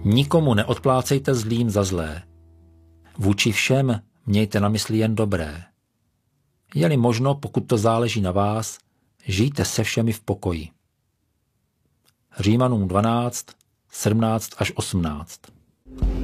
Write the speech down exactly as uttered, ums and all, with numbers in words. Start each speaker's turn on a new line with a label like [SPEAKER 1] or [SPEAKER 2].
[SPEAKER 1] Nikomu neodplácejte zlým za zlé. Vůči všem mějte na mysli jen dobré. Je-li možno, pokud to záleží na vás, žijte se všemi v pokoji. Římanům dvanáct, sedmnáct až osmnáct.